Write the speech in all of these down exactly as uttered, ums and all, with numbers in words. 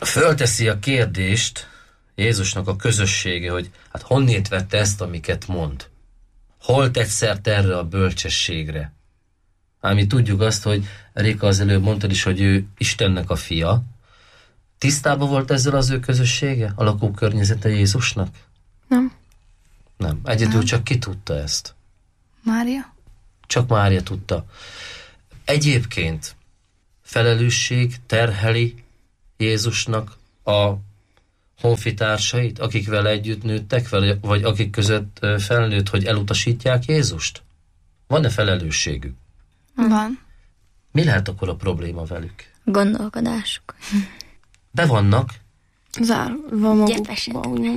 fölteszi a kérdést Jézusnak a közössége, hogy hát honnét vette ezt, amiket mond? Hol tett szert erre a bölcsességre? Ám mi tudjuk azt, hogy Réka az előbb mondtad is, hogy ő Istennek a fia. Tisztában volt ezzel az ő közössége? A lakókörnyezete Jézusnak? Nem. Nem. Egyedül Nem. csak ki tudta ezt? Mária? Csak Mária tudta. Egyébként felelősség terheli Jézusnak a honfitársait, akik vele együtt nőttek, vagy akik között felnőtt, hogy elutasítják Jézust? Van-e felelősségük? Van. Mi lehet akkor a probléma velük? Gondolkodásuk. Be vannak zárva magukba,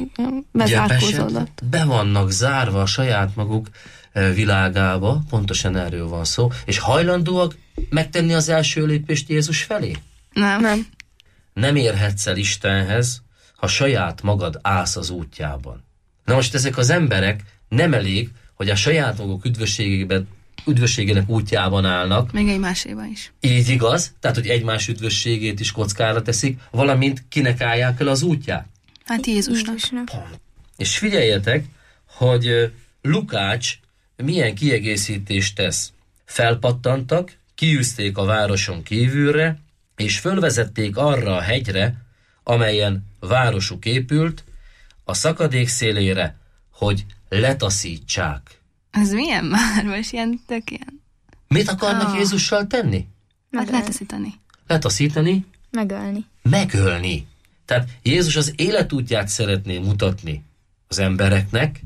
bezárkózódott. Be vannak zárva a saját maguk világába, pontosan erről van szó, és hajlandóak megtenni az első lépést Jézus felé? Nem. Nem. Nem érhetsz el Istenhez, ha saját magad állsz az útjában. Na most ezek az emberek nem elég, hogy a saját maguk üdvösségében, üdvösségének útjában állnak. Még egymáséban is. Így igaz, tehát hogy egymás üdvösségét is kockára teszik, valamint kinek állják el az útját? Hát Jézusnak. Pont. És figyeljetek, hogy Lukács milyen kiegészítést tesz. Felpattantak, kiűzték a városon kívülre, és fölvezették arra a hegyre, amelyen városuk épült, a szakadék szélére, hogy letaszítsák. Ez milyen már? Most ilyen tök ilyen. Mit akarnak ah. Jézussal tenni? Hát letaszítani. Letaszítani? Megölni. Megölni. Tehát Jézus az életútját szeretné mutatni az embereknek,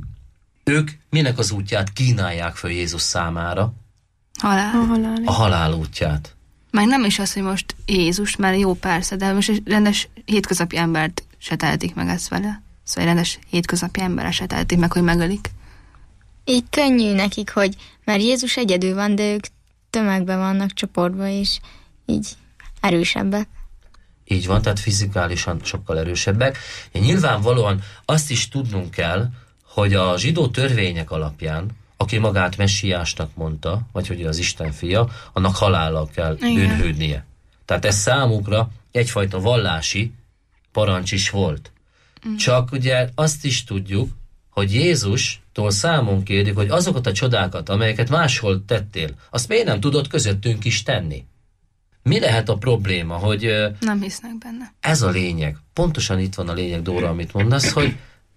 ők minek az útját kínálják föl Jézus számára? Halál. A halál. A halál útját. Meg nem is az, hogy most Jézus, mert jó persze, de most rendes hétköznapi embert se tehetik meg ezt vele. Szóval rendes hétköznapi emberre se tehetik meg, hogy megölik. Így könnyű nekik, hogy mert Jézus egyedül van, de ők tömegben vannak, csoportban is, így erősebbek. Így van, tehát fizikálisan sokkal erősebbek. Nyilvánvalóan azt is tudnunk kell, hogy a zsidó törvények alapján, aki magát messiásnak mondta, vagy hogy az Isten fia, annak halállal kell bűnhődnie. Tehát ez számukra egyfajta vallási parancs is volt. Mm. Csak ugye azt is tudjuk, hogy Jézustól számon kérjük, hogy azokat a csodákat, amelyeket máshol tettél, azt miért nem tudod közöttünk is tenni? Mi lehet a probléma, hogy... Nem hisznek benne. Ez a lényeg. Pontosan itt van a lényeg, Dóra, amit mondasz, hogy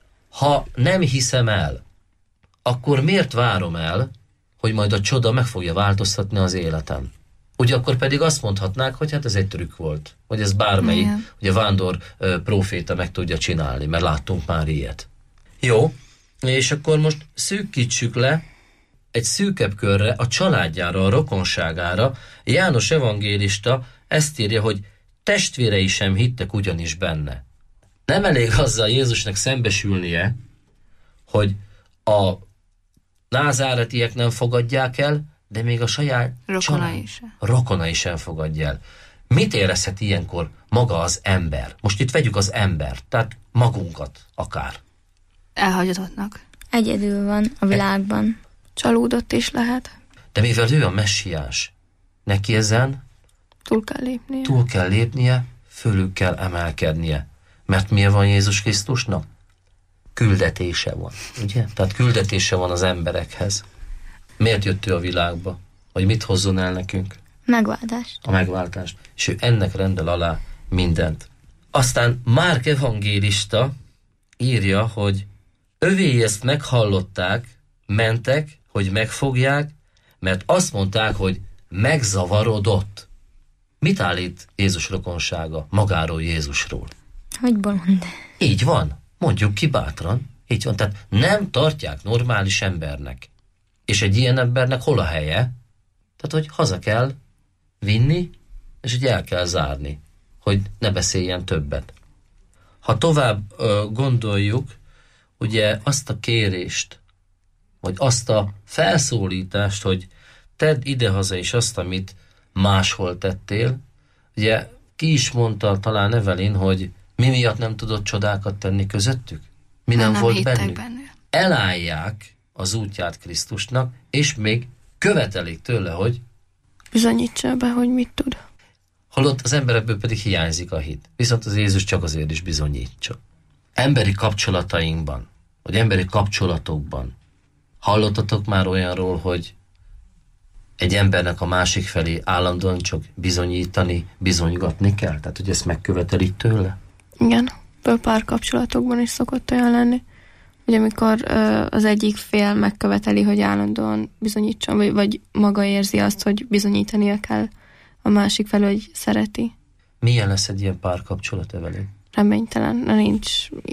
ha nem hiszem el, akkor miért várom el, hogy majd a csoda meg fogja változtatni az életem? Ugye akkor pedig azt mondhatnák, hogy hát ez egy trükk volt, hogy ez bármelyik, igen, hogy a vándor uh, próféta meg tudja csinálni, mert láttunk már ilyet. Jó, és akkor most szűkítsük le egy szűkebb körre, a családjára, a rokonságára. János evangélista ezt írja, hogy testvérei sem hittek ugyanis benne. Nem elég azzal Jézusnak szembesülnie, hogy a názáretiek nem fogadják el, de még a saját rokonai sem. Rokonai sem fogadja el. Mit érezhet ilyenkor maga az ember? Most itt vegyük az embert, tehát magunkat akár. Elhagyatottnak. Egyedül van a világban. Csalódott is lehet. De mivel ő a messiás, neki ezen túl kell lépnie. Túl kell lépnie, fölül kell emelkednie. Mert miért van Jézus Krisztusnak? Küldetése van, ugye? Tehát küldetése van az emberekhez. Miért jött ő a világba? Vagy mit hozzon el nekünk? Megváltást. A megváltást. És ő ennek rendel alá mindent. Aztán Márk evangélista írja, hogy övéi ezt meghallották, mentek, hogy megfogják, mert azt mondták, hogy megzavarodott. Mit állít Jézus rokonsága magáról, Jézusról? Hogy bolond. Így van. Mondjuk ki bátran. Így van. Tehát nem tartják normális embernek. És egy ilyen embernek hol a helye? Tehát, hogy haza kell vinni, és hogy el kell zárni, hogy ne beszéljen többet. Ha tovább ö, gondoljuk, ugye azt a kérést, vagy azt a felszólítást, hogy tedd idehaza is azt, amit máshol tettél. Ugye ki is mondta talán Evelyn, hogy mi miatt nem tudott csodákat tenni közöttük? Mi nem, nem volt bennük? Benne. Elállják az útját Krisztusnak, és még követelik tőle, hogy bizonyítsa be, hogy mit tud. Holott az emberekből pedig hiányzik a hit. Viszont az Jézus csak azért is bizonyítsa. Emberi kapcsolatainkban, vagy emberi kapcsolatokban hallottatok már olyanról, hogy egy embernek a másik felé állandóan csak bizonyítani, bizonygatni kell? Tehát, hogy ezt megkövetelik tőle? Igen, párkapcsolatokban is szokott olyan lenni, hogy amikor ö, az egyik fél megköveteli, hogy állandóan bizonyítson, vagy, vagy maga érzi azt, hogy bizonyítania kell a másik felől, hogy szereti. Milyen lesz egy ilyen párkapcsolat, Evelyn? Reménytelen, nincs